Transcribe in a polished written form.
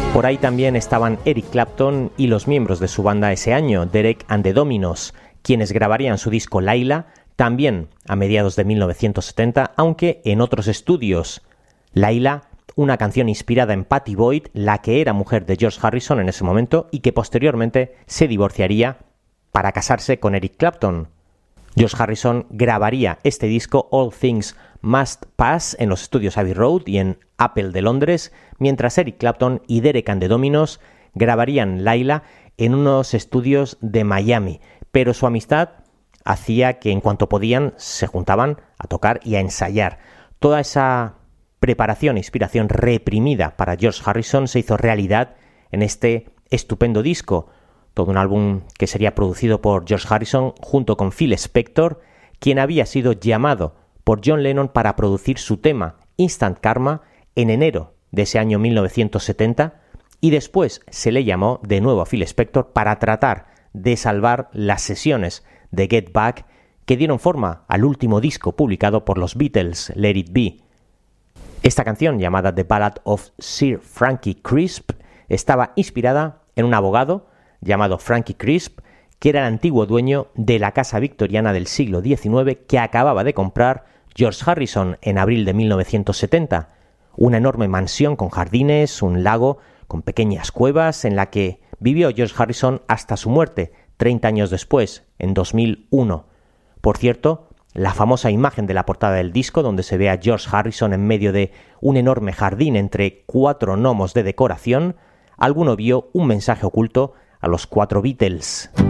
Por ahí también estaban Eric Clapton y los miembros de su banda ese año, Derek and the Dominos, quienes grabarían su disco Layla, también a mediados de 1970, aunque en otros estudios. Layla, una canción inspirada en Pattie Boyd, la que era mujer de George Harrison en ese momento y que posteriormente se divorciaría para casarse con Eric Clapton. George Harrison grabaría este disco All Things Must Pass en los estudios Abbey Road y en Apple de Londres, mientras Eric Clapton y Derek and the Dominos grabarían Layla en unos estudios de Miami, pero su amistad hacía que en cuanto podían se juntaban a tocar y a ensayar. Toda esa preparación e inspiración reprimida para George Harrison se hizo realidad en este estupendo disco, todo un álbum que sería producido por George Harrison junto con Phil Spector, quien había sido llamado por John Lennon para producir su tema Instant Karma en enero de ese año 1970, y después se le llamó de nuevo a Phil Spector para tratar de salvar las sesiones de Get Back que dieron forma al último disco publicado por los Beatles, Let It Be. Esta canción, llamada The Ballad of Sir Frankie Crisp, estaba inspirada en un abogado llamado Frankie Crisp, que era el antiguo dueño de la casa victoriana del siglo XIX que acababa de comprar George Harrison en abril de 1970. Una enorme mansión con jardines, un lago con pequeñas cuevas en la que vivió George Harrison hasta su muerte, 30 años después, en 2001. Por cierto, la famosa imagen de la portada del disco, donde se ve a George Harrison en medio de un enorme jardín entre 4 gnomos de decoración, alguno vio un mensaje oculto a los 4 Beatles.